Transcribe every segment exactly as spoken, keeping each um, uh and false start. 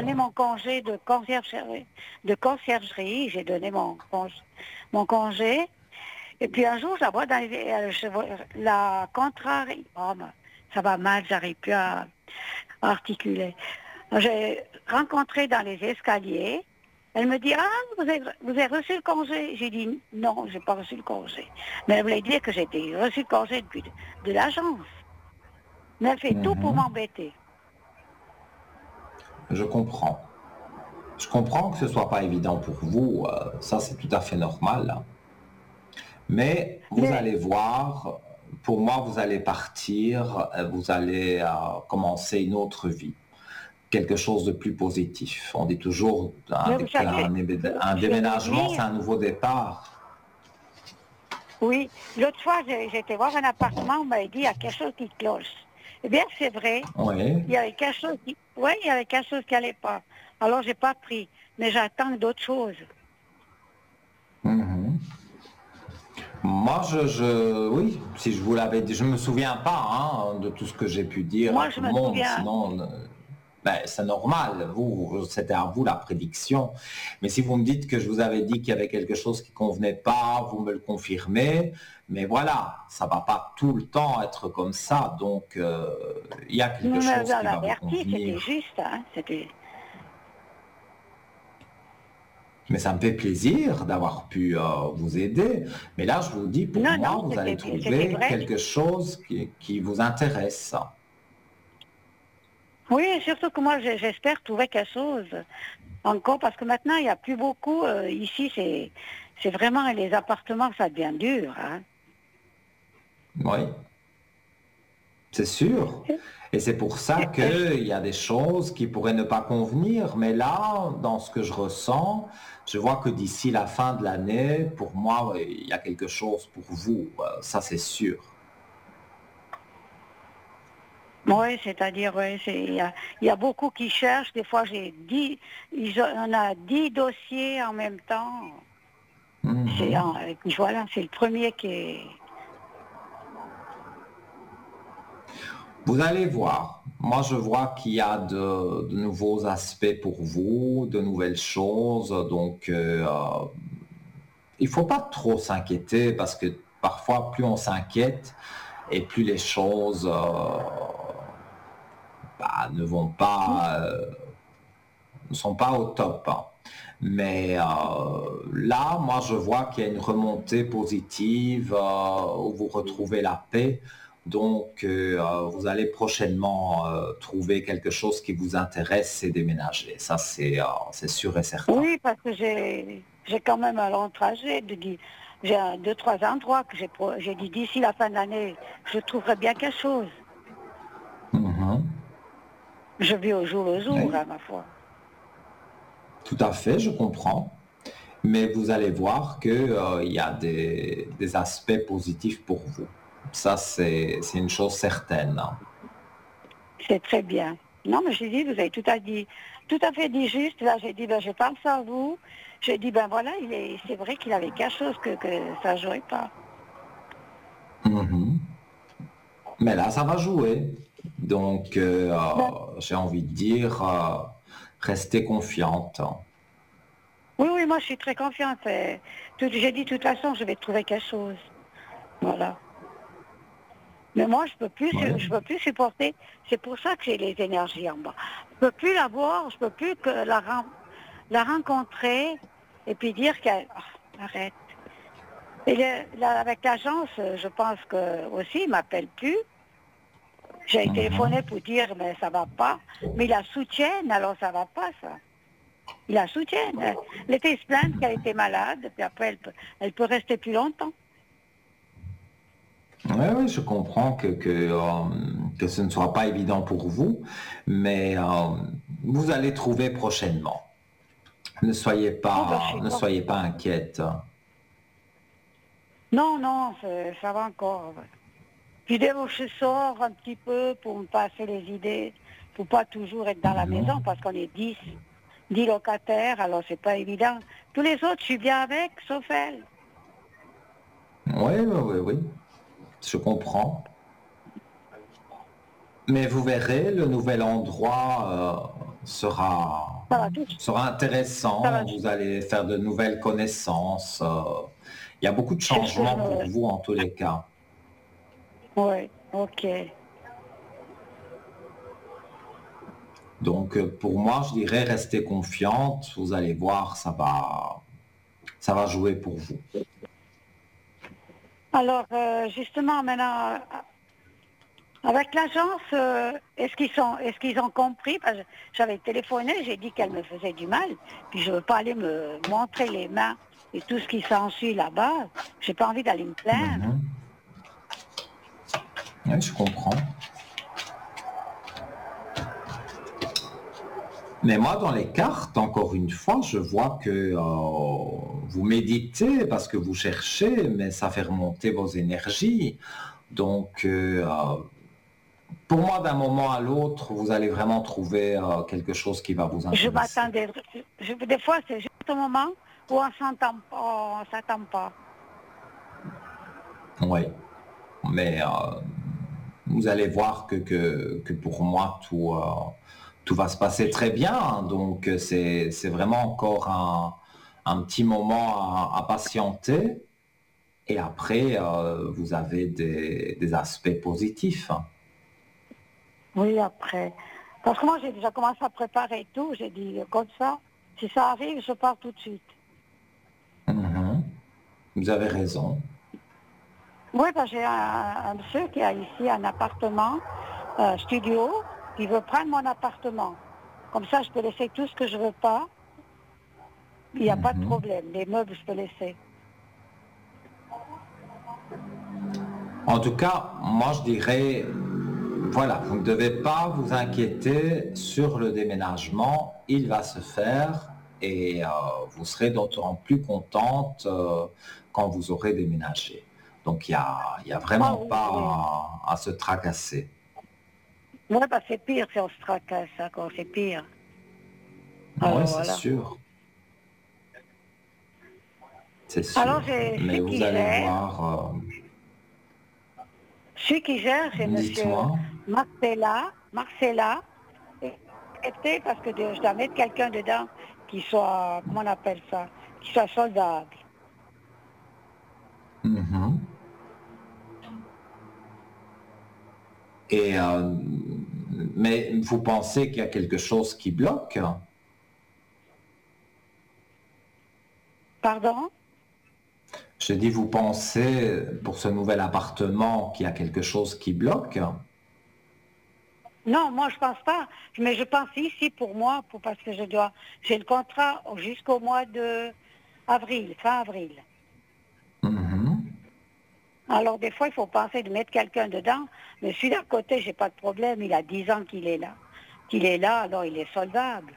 donné mon congé de conciergerie, de conciergerie, j'ai donné mon congé, mon congé. Et puis un jour, je la vois dans les, euh, je vois la contrarie. Oh, ben, ça va mal, j'arrive plus à, à articuler. J'ai rencontré dans les escaliers. Elle me dit, ah, vous avez, vous avez reçu le congé. J'ai dit, non, j'ai pas reçu le congé. Mais elle voulait dire que j'ai reçu le congé depuis de, de l'agence. Mais elle fait tout pour Mhm. m'embêter. Je comprends. Je comprends que ce soit pas évident pour vous, euh, ça c'est tout à fait normal. Mais vous Mais allez voir, pour moi, vous allez partir, euh, vous allez euh, commencer une autre vie, quelque chose de plus positif. On dit toujours un- Mais vous qu'un savez, je, un je vais vous déménagement, c'est dire, un nouveau départ. oui, l'autre fois, j'ai j'ai été voir un appartement, on m'avait dit, il y a quelque chose qui cloche. Eh bien, c'est vrai, Oui. il y avait quelque chose qui, oui, il y avait quelque chose qui n'allait pas. Alors, j'ai pas pris, mais j'attends d'autres choses. Mhm. Moi, je, je- oui, si je vous l'avais dit, je me souviens pas hein, de tout ce que j'ai pu dire à Moi, tout je le me monde, souviens, sinon, euh, ben, c'est normal, vous, c'était à vous la prédiction. Mais si vous me dites que je vous avais dit qu'il y avait quelque chose qui convenait pas, vous me le confirmez, mais voilà, ça va pas tout le temps être comme ça, donc euh, il y a quelque vous m'avez chose qui va vous averti, c'était convenir. juste, hein, c'était... Mais ça me fait plaisir d'avoir pu euh, vous aider. Mais là, je vous dis, pour Non, moi, non, vous allez c'était bien, c'était trouver vrai. quelque chose qui, qui vous intéresse. Oui, surtout que moi, j'ai- j'espère trouver quelque chose encore, parce que maintenant, il n'y a plus beaucoup. euh, ici, c'est c'est vraiment les appartements, ça devient dur. Hein. Oui, c'est sûr. Et c'est pour ça Et- et je- qu'il y a des choses qui pourraient ne pas convenir. Mais là, dans ce que je ressens, je vois que d'ici la fin de l'année, pour moi, il y a quelque chose pour vous. Euh, Ça, c'est sûr. Oui, c'est-à-dire, ouais, c'est- il y a, il y a beaucoup qui cherchent. Des fois, j'ai dix, ils ont- on a dix dossiers en même temps. C'est, Mhm. en- et puis voilà, c'est le premier qui est... Vous allez voir. Moi, je vois qu'il y a de, de nouveaux aspects pour vous, de nouvelles choses. Donc, euh, euh, il ne faut pas trop s'inquiéter parce que parfois, plus on s'inquiète et plus les choses euh, bah, ne vont pas, euh, ne sont pas au top. Hein. Mais euh, là, moi, je vois qu'il y a une remontée positive euh, où vous retrouvez la paix. Donc, euh, vous allez prochainement euh, trouver quelque chose qui vous intéresse et déménager. Ça, c'est euh, c'est sûr et certain. Oui, parce que j'ai j'ai quand même un long trajet. De, di- j'ai un- deux, trois endroits que j'ai pro- j'ai dit d'ici la fin de l'année, je trouverai bien quelque chose. Mhm. Je vis au jour le jour, Oui, à ma foi. tout à fait, je comprends. Mais vous allez voir qu'il y a des, des aspects positifs pour vous. Ça, c'est c'est une chose certaine. C'est très bien. Non, mais j'ai dit, vous avez tout à dit, tout à fait dit juste. Là, j'ai dit, ben, je pense à vous. J'ai dit, ben voilà, il est, c'est vrai qu'il avait quelque chose que, que ça jouait pas. Mhm. Mais là, ça va jouer. Donc, euh, Ben, euh, j'ai envie de dire, euh, restez confiante. oui, oui, moi, je suis très confiante. euh, tout- j'ai dit, de toute façon, je vais trouver quelque chose. Voilà. Mais moi, je peux plus, Oui. su- je peux plus supporter. C'est pour ça que j'ai les énergies en bas. Je peux plus la voir, je peux plus que la, ren- la rencontrer et puis dire qu'elle, ah, arrête. Et le- là, avec l'agence, euh, je pense que aussi, ils m'appellent plus. J'ai Mhm. téléphoné pour dire, mais ça va pas. Mais ils la soutiennent, alors ça va pas, ça. Ils la soutiennent. Elle elle était se plaindre qu'elle était malade, puis après, elle peut, elle peut rester plus longtemps. Oui, oui, je comprends que, que, euh, que ce ne soit pas évident pour vous, mais euh, vous allez trouver prochainement. Ne soyez Oh, ben, je pas, suis ne con. soyez pas inquiète. Non, non, c'est- ça va encore. Puis dès que je sors un petit peu pour me passer les idées, pour pas toujours être dans la maison, Mhm. parce qu'on est dix, dix locataires, alors c'est pas évident. Tous les autres, je suis bien avec, sauf elle. Oui, oui, oui, oui, je comprends. Mais vous verrez, le nouvel endroit sera, Ça va tout. sera Ça va. intéressant. Vous allez faire de nouvelles connaissances. euh, Il y a beaucoup de C'est ce que je changements pour me... vous en tous les cas. Oui, ok. Donc, euh, pour moi, je dirais restez confiante. Vous allez voir, ça va, ça va jouer pour vous. Alors, euh, justement, maintenant, avec l'agence, euh, est-ce qu'ils sont, est-ce qu'ils ont compris? Parce que j'avais téléphoné, j'ai dit qu'elle me faisait du mal, puis je veux pas aller me montrer les mains et tout ce qui s'ensuit là-bas. J'ai pas envie d'aller me plaindre. Mhm. Oui, je comprends. Mais moi, dans les cartes, encore une fois, je vois que euh, vous méditez parce que vous cherchez, mais ça fait remonter vos énergies. Donc, euh, euh, pour moi, d'un moment à l'autre, vous allez vraiment trouver euh, quelque chose qui va vous Je intéresser. m'attendais, je- des fois c'est juste au moment où on s'entend, on s'attend pas. Oui, mais euh, vous allez voir que, que, que pour moi, tout, euh, tout va se passer très bien. Donc, euh, c'est, c'est vraiment encore un, un petit moment à, à patienter. Et après, euh, vous avez des, des aspects positifs. Oui, après. Parce que moi j'ai déjà commencé à préparer tout, j'ai dit comme ça, si ça arrive, je pars tout de suite. Mhm. Vous avez raison. Oui, parce que j'ai un, un monsieur qui a ici un appartement, un studio, qui veut prendre mon appartement. Comme ça, je peux laisser tout ce que je veux pas. Il n'y a pas de Mhm. problème. Les meubles, je peux laisser. En tout cas, moi je dirais, voilà, vous ne devez pas vous inquiéter sur le déménagement. Il va se faire et euh, vous serez d'autant plus contente euh, quand vous aurez déménagé. Donc il n'y a, il y a Ah vraiment oui, oui. pas à, à se tracasser. Oui, bah, c'est pire si on se tracasse, encore, c'est pire. Oui, Alors c'est voilà. sûr, c'est Alors, sûr. j'ai Mais celui vous qui allez gère, voir, euh, celui qui gère, c'est monsieur dites-moi. Marcella, Marcella, et accepté parce que de- je dois mettre quelqu'un dedans qui soit, comment on appelle ça, qui soit soldable. Mhm. Et, euh, mais vous pensez qu'il y a quelque chose qui bloque? Pardon? Je dis, vous pensez pour ce nouvel appartement qu'il y a quelque chose qui bloque? Non, moi je pense pas, mais je pense ici pour moi, pour, parce que je dois, j'ai le contrat jusqu'au mois de avril, fin avril. Mhm. Alors des fois il faut penser de mettre quelqu'un dedans, mais celui d'à côté, j'ai pas de problème, il a dix ans qu'il est là. Qu'il est là, alors il est soldable.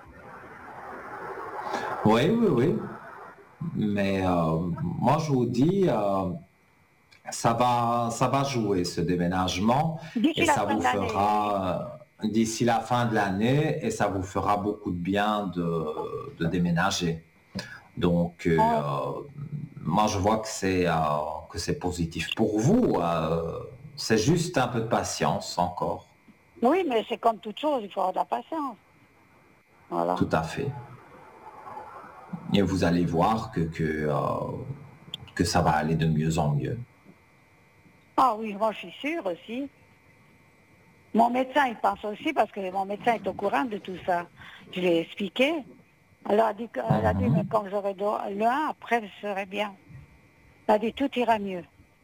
Oui, oui, oui. Mais euh, moi, je vous dis, euh, ça va, ça va jouer ce déménagement et D'ici la ça fin vous de l'année, oui. fera euh, d'ici la fin de l'année et ça vous fera beaucoup de bien de, de déménager. Donc, euh, Oh, moi, je vois que c'est euh, que c'est positif pour vous. Euh, c'est juste un peu de patience encore. oui, mais c'est comme toute chose, il faut avoir de la patience. Voilà. Tout à fait. Et vous allez voir que, que, euh, que ça va aller de mieux en mieux. Ah oui, moi je suis sûre aussi. Mon médecin, il pense aussi parce que mon médecin est au courant de tout ça. Je l'ai expliqué. Elle a dit, que- elle a dit mais Mhm. quand j'aurai le un, après, je serai bien. Elle a dit, tout ira mieux.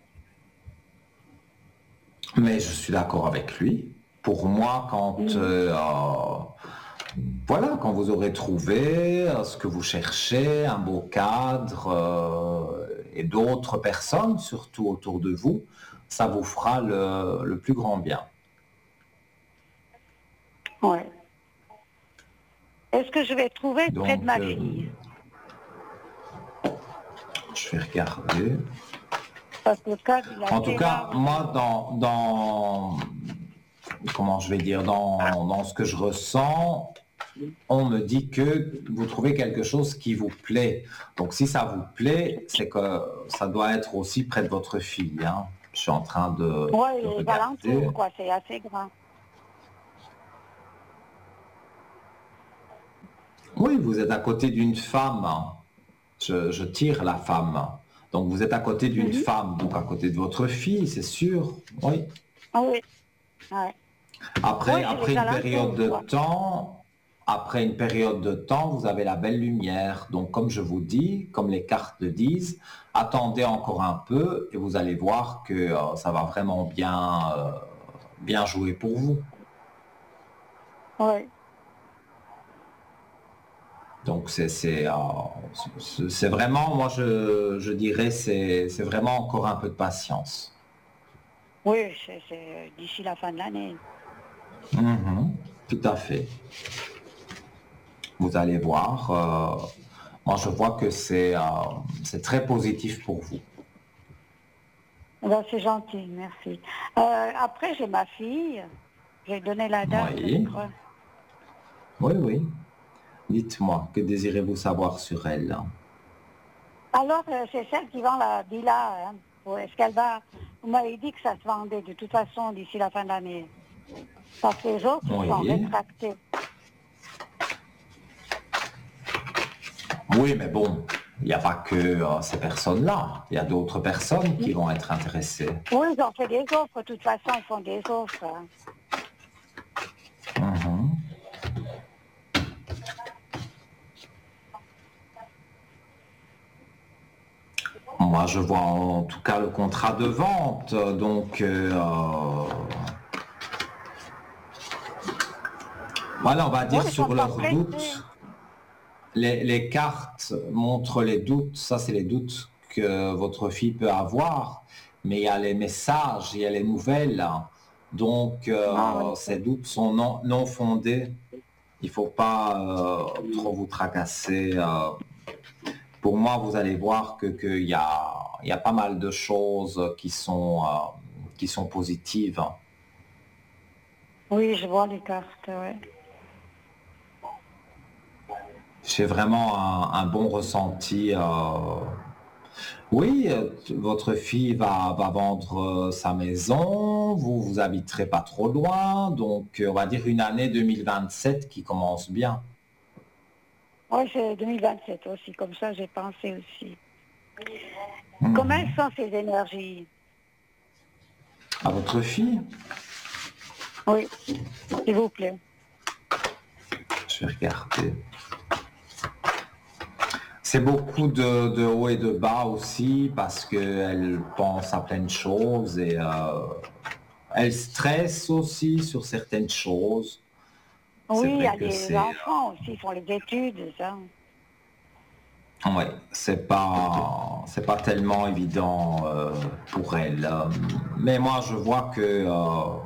Mais je suis d'accord avec lui. Pour moi, quand Mhm. euh, euh, voilà, quand vous aurez trouvé euh, ce que vous cherchez, un beau cadre euh, et d'autres personnes, surtout autour de vous, ça vous fera le, le plus grand bien. Ouais. Est-ce que je vais trouver près de Donc, ma euh, fille? je vais regarder. Parce que le cadre, il est En tout assez cas, large. moi, dans, dans comment je vais dire, dans, dans ce que je ressens, on me dit que vous trouvez quelque chose qui vous plaît. Donc, si ça vous plaît, c'est que ça doit être aussi près de votre fille, hein. Je suis en train de, Ouais, de les regarder. alentours, quoi, c'est assez grand. Oui, vous êtes à côté d'une femme. Je, je tire la femme. Donc vous êtes à côté d'une Mhm. femme, donc à côté de votre fille, c'est sûr. Oui. Ah oui, ouais. Après, Oui, j'ai les après une période alentours, de quoi. temps, après une période de temps, vous avez la belle lumière. Donc comme je vous dis, comme les cartes le disent, attendez encore un peu et vous allez voir que euh, ça va vraiment bien, euh, bien jouer pour vous. Oui. Donc c'est c'est, euh, c'est c'est vraiment, moi je, je dirais, c'est c'est vraiment encore un peu de patience. Oui, c'est c'est d'ici la fin de l'année. Mhm, tout à fait. Vous allez voir. Euh, moi je vois que c'est euh, c'est très positif pour vous. Eh ben, c'est gentil, merci. Euh, après, j'ai ma fille. J'ai donné la date, je Oui, crois. oui, oui. Dites-moi, que désirez-vous savoir sur elle? Alors, euh, c'est celle qui vend la villa. Hein. Ou est-ce qu'elle va... Vous m'avez dit que ça se vendait de toute façon d'ici la fin de l'année. Parce que les autres, ils sont Oui, rétractés. oui, mais bon, il n'y a pas que euh, ces personnes-là. Il y a d'autres personnes qui vont être intéressées. Oui, ils ont fait des offres. De toute façon, ils font des offres. Hein. Mhm. Moi, je vois en tout cas le contrat de vente. Donc, euh, euh, voilà, on va Oui, dire ils sont sur pas leurs pressés. doutes. Les, les cartes montrent les doutes. Ça, c'est les doutes que votre fille peut avoir. Mais il y a les messages, il y a les nouvelles. Donc, Ah euh, oui, ces c'est- doutes sont non, non fondés. Il ne faut pas euh, trop vous tracasser. euh. Pour moi, vous allez voir que qu'il y a, il y a pas mal de choses qui sont, euh, qui sont positives. oui, je vois les cartes, oui. J'ai vraiment un, un bon ressenti. euh. Oui, euh, votre fille va, va vendre euh, sa maison, vous vous habiterez pas trop loin, donc euh, on va dire une année deux mille vingt-sept qui commence bien. Oui, c'est deux mille vingt-sept aussi, comme ça j'ai pensé aussi. Comment Mhm. sont ces énergies? À votre fille, Oui, s'il vous plaît. je vais regarder. C'est beaucoup de, de haut et de bas aussi parce qu'elle pense à plein de choses et euh, elle stresse aussi sur certaines choses. C'est Oui, il y vrai a que des c'est enfants aussi, ils font les études, ça. ouais, c'est pas c'est pas tellement évident euh, pour elle. Euh, Mais moi je vois que euh,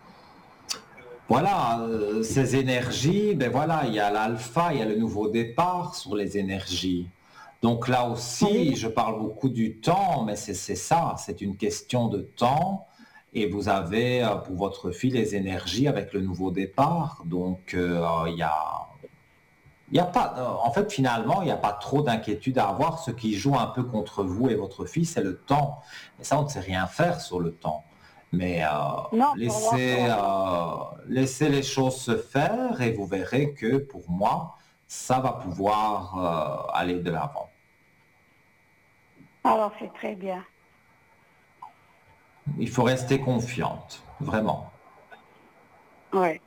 voilà, euh, ces énergies, ben voilà, il y a l'alpha, il y a le nouveau départ sur les énergies. Donc là Oui, aussi, je parle beaucoup du temps, mais c'est c'est ça, c'est une question de temps. Et vous avez euh, pour votre fille les énergies avec le nouveau départ. Donc euh, il y a, il y a pas, euh, en fait finalement, il n'y a pas trop d'inquiétude à avoir. Ce qui joue un peu contre vous et votre fille, c'est le temps. Et ça, on ne sait rien faire sur le temps. Mais euh, non, pour laissez, l'instant, non. euh, laissez les choses se faire et vous verrez que pour moi, ça va pouvoir euh, aller de l'avant. Alors c'est très bien. Il faut rester confiante, vraiment. Oui.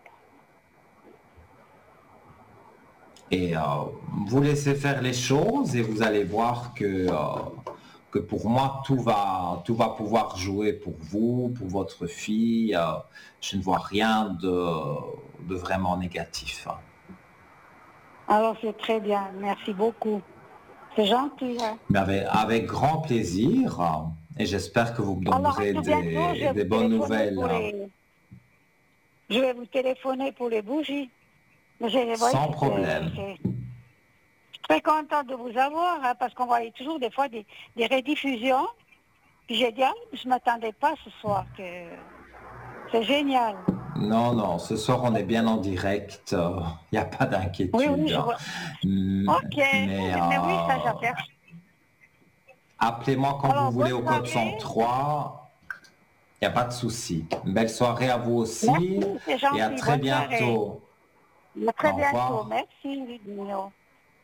Et euh, vous laissez faire les choses et vous allez voir que, euh, que pour moi, tout va, tout va pouvoir jouer pour vous, pour votre fille. Euh, je ne vois rien de, de vraiment négatif. Alors c'est très bien. Merci beaucoup. C'est gentil. Hein. Mais avec, avec grand plaisir, euh, et j'espère que vous me Alors à donnerez tout bientôt, je des, vais vous des bonnes téléphoner nouvelles pour euh, les je vais vous téléphoner pour les bougies. Mais j'ai oui, sans c'était problème. c'est je suis très contente de vous avoir, hein, parce qu'on voyait toujours des fois des, des rediffusions. Puis j'ai dit, ah, je ne m'attendais pas ce soir que c'est génial. Non, non, ce soir on est bien en direct, il n'y a pas Oui, oui, d'inquiétude. je vois. Mm, Ok, Mais mais oui, ça euh, j'affaire. appelez-moi quand vous Alors, voulez bonne au code soirée. cent trois, il n'y a pas de souci. Belle soirée à vous Merci, aussi c'est et à gentil. très Bonne soirée. bientôt. À très Au bientôt. revoir. Merci, Nino.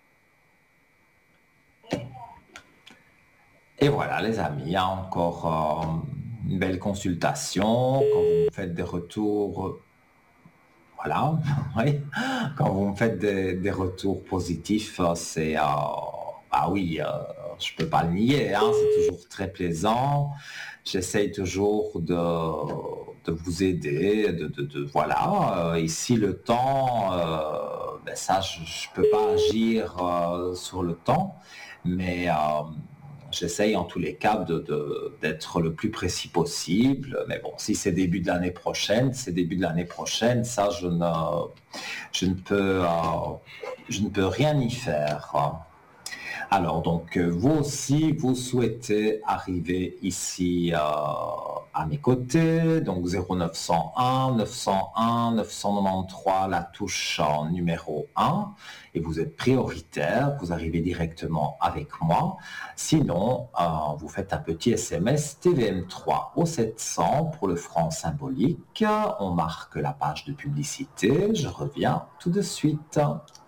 Et voilà, les amis, hein, encore euh, une belle consultation. Quand vous me faites des retours, euh, voilà, oui, quand vous me faites des, des retours positifs, euh, c'est, euh, ah oui, euh, je peux pas le nier, hein, c'est toujours très plaisant. J'essaye toujours de, de vous aider, de, de, de- voilà. Euh, ici, le temps, euh, ben ça, je, je peux pas agir euh, sur le temps, mais euh, j'essaye en tous les cas de, de- d'être le plus précis possible. Mais bon, si c'est début de l'année prochaine, c'est début de l'année prochaine. Ça, je ne, je ne peux, euh, je ne peux rien y faire. Alors, donc, euh, vous aussi, vous souhaitez arriver ici euh, à mes côtés, donc zéro neuf cent un, neuf cent un, neuf cent quatre-vingt-treize, la touche en numéro un, et vous êtes prioritaire, vous arrivez directement avec moi. Sinon, euh, vous faites un petit S M S T V M trois au sept cents pour le franc symbolique. On marque la page de publicité. Je reviens tout de suite.